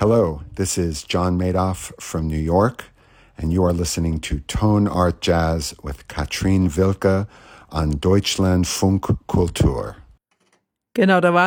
Hello, this is John Madoff from New York, and you are listening to Tone Art Jazz with Katrin Wilke on Deutschlandfunk Kultur. Genau, da waren